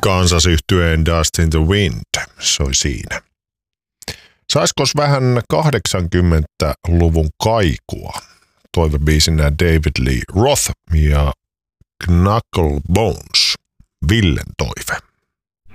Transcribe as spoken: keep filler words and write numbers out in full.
Kansas-yhtyeen Dust in the Wind soi siinä. Saiskos vähän kahdeksankymmentäluvun kaikua? Toivebiisinä David Lee Roth ja Knucklebones, Villen toive.